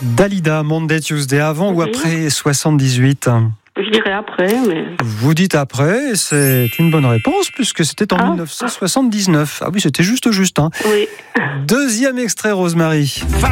Dalida, Monday Tuesday, avant ou après 78? Je dirais après, mais... Vous dites après, et c'est une bonne réponse, puisque c'était en 1979. Ah oui, c'était juste. Hein. Oui. Deuxième extrait, Rosemary.